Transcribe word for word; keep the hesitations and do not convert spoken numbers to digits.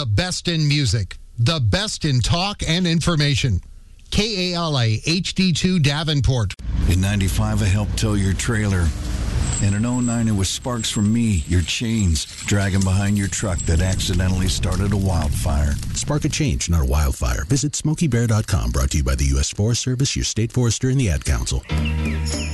The best in music, the best in talk and information. K A L A H D two Davenport. In ninety-five, I helped tow your trailer. In an oh nine, it was sparks from me, your chains, dragging behind your truck that accidentally started a wildfire. Spark a change, not a wildfire. Visit smokey bear dot com. Brought to you by the U S Forest Service, your state forester, and the Ad Council.